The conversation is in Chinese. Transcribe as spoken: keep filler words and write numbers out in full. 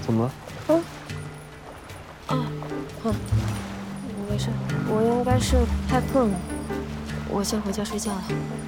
怎么了？ 嗯。啊，嗯，没事，我应该是太困了，我先回家睡觉了。